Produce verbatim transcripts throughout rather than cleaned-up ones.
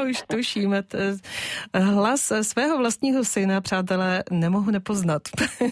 Já už tuším. Hlas svého vlastního syna, přátelé, nemohu nepoznat.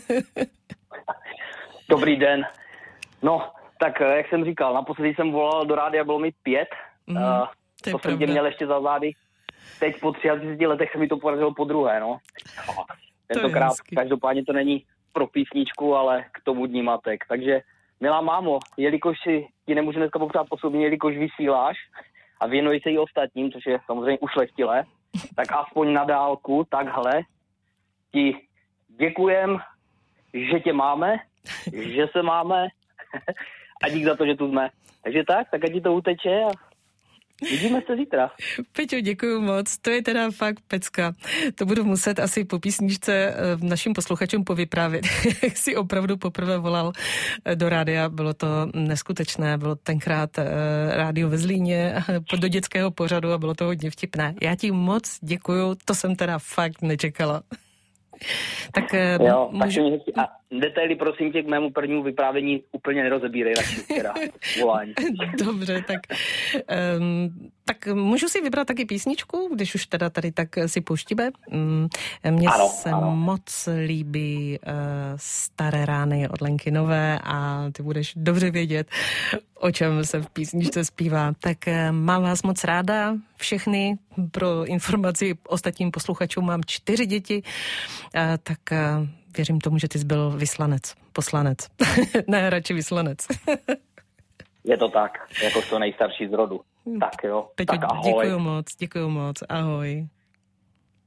Dobrý den. No, tak jak jsem říkal, naposledy jsem volal do rádia, bylo mi pět. Mm, uh, to, to jsem tě měl ještě za zády. Teď po třiceti letech se mi to podařilo po druhé, no. Tentokrát každopádně to není pro písničku, ale k tomu Dní matek. Takže, milá mámo, jelikož si ti nemůžu dneska popřát osobně, jelikož vysíláš a věnuji se i ostatním, což je samozřejmě ušlechtilé, tak aspoň na dálku, takhle, ti děkujem, že tě máme, že se máme a dík za to, že tu jsme. Takže tak, tak ať ti to uteče a vidíme se zítra. Peťo, děkuju moc. To je teda fakt pecka. To budu muset asi po písničce našim posluchačům povyprávět. Jak si opravdu poprvé volal do rádia, bylo to neskutečné. Bylo tenkrát rádio ve Zlíně do dětského pořadu a bylo to hodně vtipné. Já ti moc děkuju, to jsem teda fakt nečekala. Tak jo, můžu... A detaily, prosím tě, k mému prvnímu vyprávění úplně nerozebírej radši teda volání. Dobře, tak um, tak můžu si vybrat taky písničku, když už teda tady tak si pouštíme. Mně ano, se ano. moc líbí uh, Staré rány od Lenky Nové a ty budeš dobře vědět, o čem se v písničce zpívá. Tak uh, mám vás moc ráda, všechny. Pro informaci ostatním posluchačům mám čtyři děti, uh, tak uh, věřím tomu, že ty jsi byl vyslanec, poslanec. Ne, radši vyslanec. Je to tak, jako to nejstarší z rodu. Tak jo, Peťo, tak ahoj. Děkuju moc, děkuju moc, ahoj.